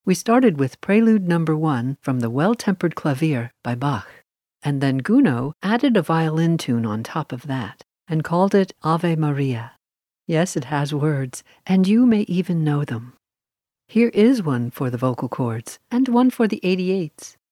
We started with Prelude No. 1 from the Well-Tempered Clavier by Bach, and then Gounod added a violin tune on top of that and called it Ave Maria. Yes, it has words, and you may even know them. Here is one for the vocal cords and one for the 88s.